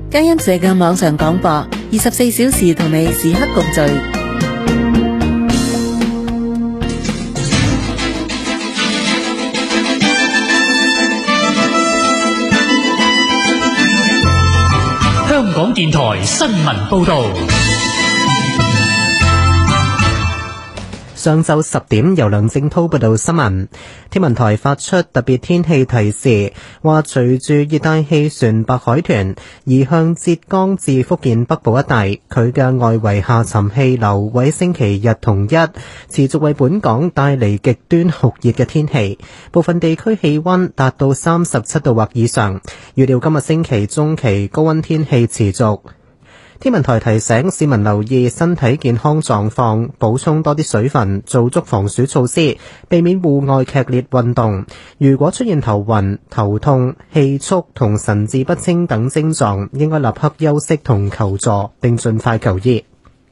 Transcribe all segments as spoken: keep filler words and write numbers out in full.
佳音社嘅網上廣播，二十四小時同你時刻共聚。 香港電台新聞報道。 上晝十點，由梁正濤報道新聞。天文台發出特別天氣提示，話隨住熱帶氣旋白海豚移向浙江至福建北部一帶，佢嘅外圍下沉氣流會星期日同一持續為本港帶嚟極端酷熱嘅天氣，部分地區氣溫達到三十七度或以上。預料今日星期中期高溫天氣持續。天文台提醒市民留意身體健康狀況，補充多啲水分，做足防暑措施，避免戶外劇烈運動。如果出現頭暈、頭痛、氣促同神志不清等症狀，應該立刻休息同求助，並盡快求醫。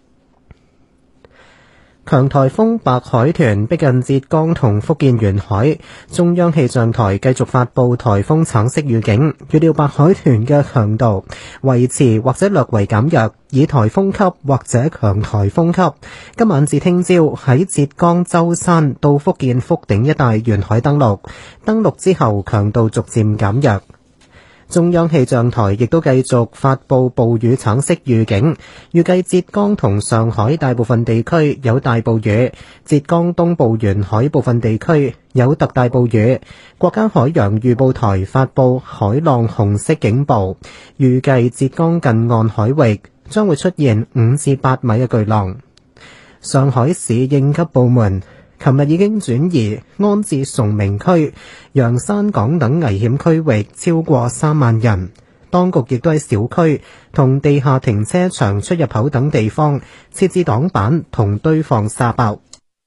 強颱風白海豚逼近浙江同福建沿海，中央氣象台繼續發布颱風橙色預警，預料白海豚嘅強度維持或者略為減弱，以颱風級或者強颱風級。今晚至聽朝喺浙江舟山到福建福鼎一帶沿海登陸，登陸之後強度逐漸減弱。中央氣象台亦都繼續發布暴雨橙色預警，預計浙江同上海大部分地區有大暴雨，浙江東部沿海部分地區有特大暴雨。國家海洋預報台發布海浪紅色警報，預計浙江近岸海域將會出現五至八米嘅巨浪。上海市應急部門琴日已經轉移安置崇明區、洋山港等危險區域超過三萬人，當局亦都喺小區同地下停車場出入口等地方設置擋板同堆放沙包。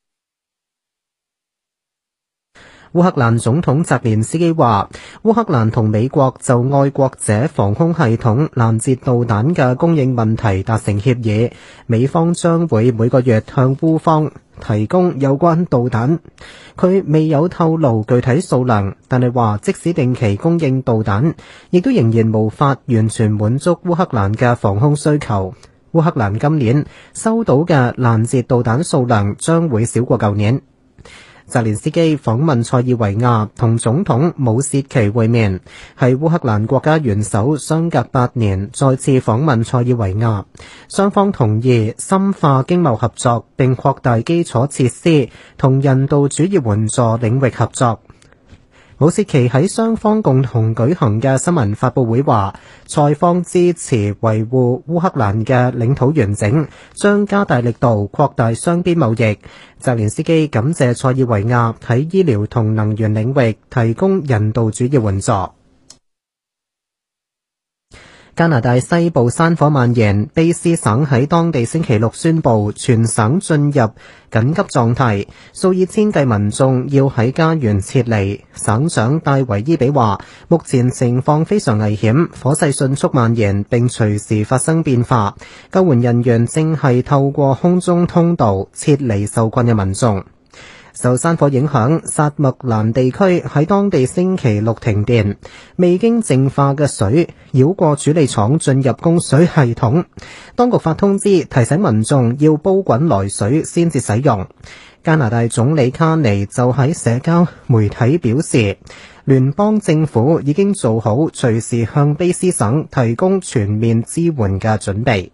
烏克蘭總統澤連斯基話，烏克蘭同美國就愛國者防空系統攔截導彈嘅供應問題達成協議，美方將會每個月向烏方提供有關導彈。佢未有透露具體數量，但係話即使定期供應導彈，亦都仍然無法完全滿足烏克蘭嘅防空需求。烏克蘭今年收到嘅攔截導彈數量將會少過舊年。澤連斯基訪問塞爾維亞，同總統武契奇會面，係烏克蘭國家元首相隔八年再次訪問塞爾維亞。雙方同意深化經貿合作，並擴大基礎設施同人道主義援助領域合作。武契奇喺雙方共同舉行嘅新聞發佈會話，塞方支持維護烏克蘭嘅領土完整，將加大力度擴大雙邊貿易。澤連斯基感謝塞爾維亞喺醫療同能源領域提供人道主義援助。加拿大西部山火蔓延，卑斯省喺當地星期六宣布全省進入緊急狀態，數以千計民眾要喺家園撤離。省長戴維伊比話，目前情況非常危險，火勢迅速蔓延並隨時發生變化，救援人員正係透過空中通道撤離受困嘅民眾。受山火影響，薩默蘭地區喺當地星期六停電，未經淨化嘅水繞過處理廠進入供水系統。當局發通知提醒民眾要煲滾來水先至使用。加拿大總理卡尼就喺社交媒體表示，聯邦政府已經做好隨時向卑斯省提供全面支援嘅準備。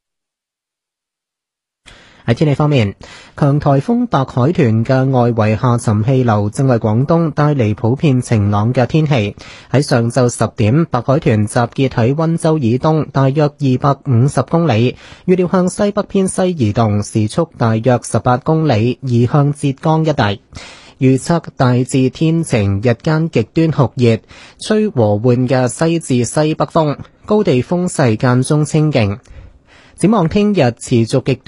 喺天氣方面，強颱風白海豚嘅外圍下沉氣流正為廣東帶嚟普遍晴朗嘅天氣。喺上晝十點，白海豚集結喺溫州以東大約二百五十公里，預料向西北偏西移動，時速大約十八公里，移向浙江一帶。預測大致天晴，日間極端酷熱，吹和緩嘅西至西北風，高地風勢間中清勁。展望聽日持續極端